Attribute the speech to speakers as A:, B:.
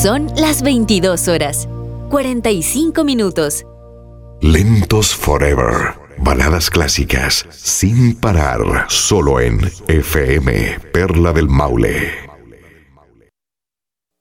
A: Son las 22 horas, 45 minutos.
B: Lentos Forever. Baladas clásicas, sin parar, solo en FM Perla del Maule.